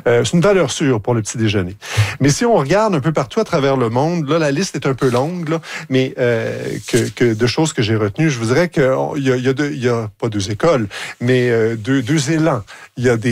C'est une valeur sûre pour le petit déjeuner. Mais si on regarde un peu partout à travers le monde, là, la liste est un peu longue, là, mais que de choses que j'ai retenues, je vous dirais qu'il y a pas deux écoles, mais deux élans. Il y a